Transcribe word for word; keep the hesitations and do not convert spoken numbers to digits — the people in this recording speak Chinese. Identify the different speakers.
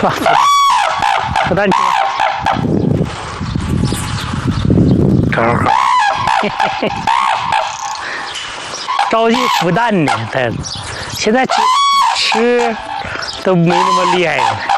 Speaker 1: 吧？孵蛋去吧。
Speaker 2: 找找看。
Speaker 1: 着急孵蛋呢，它现在吃吃都没那么厉害了。